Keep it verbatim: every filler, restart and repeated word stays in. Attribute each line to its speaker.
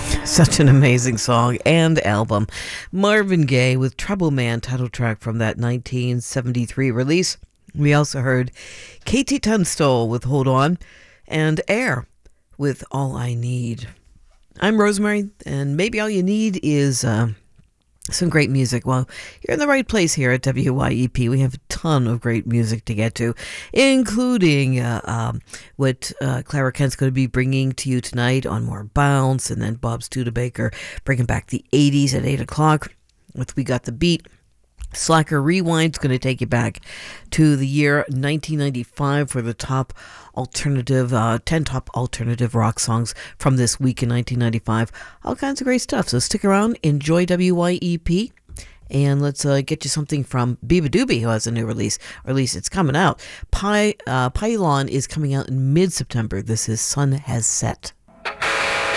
Speaker 1: Such an amazing song and album. Marvin Gaye with Trouble Man, title track from that nineteen seventy-three release. We also heard Katie Tunstall with Hold On and Air with All I Need. I'm Rosemary, and maybe all you need is uh, some great music. Well, you're in the right place here at W Y E P. We have a ton of great music to get to, including uh, um, what uh, Clara Kent's going to be bringing to you tonight on More Bounce, and then Bob Studebaker bringing back the eighties at eight o'clock with We Got the Beat. Slacker Rewind's going to take you back to the year nineteen ninety-five for the top alternative, uh, ten top alternative rock songs from this week in nineteen ninety-five. All kinds of great stuff. So stick around, enjoy W Y E P, and let's uh, get you something from Biba Doobie, who has a new release. Or at least it's coming out. Py, uh, Pylon is coming out in mid-September. This is Sun Has Set.